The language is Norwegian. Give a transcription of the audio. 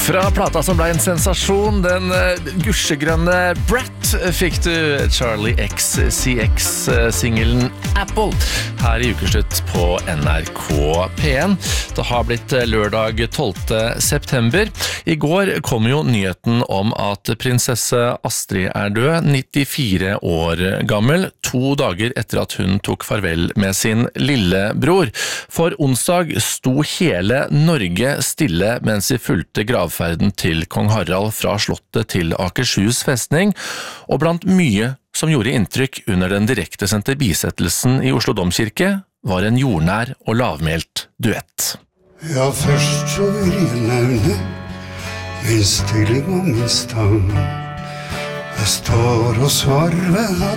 Fra plata som ble en sensasjon, den gusjegrønne Brat, fikk du Charlie XCX-singelen Apple her i ukeslutt på NRK P1. Det har blitt lørdag 12. september. I går kom jo nyheten om at prinsesse Astrid er død, 94 år gammel, 2 dager etter at hun tok farvel med sin lillebror. For onsdag sto hele Norge stille mens de fulgte gravferden til kong Harald fra slottet til Akershus festning, og blant mye som gjorde inntrykk under den direktesendte bisettelsen i Oslo Domkirke, var en jordnær og lavmælt duett. Ja, først så vil jeg nevne min stilling og min stand. Jeg står og svarver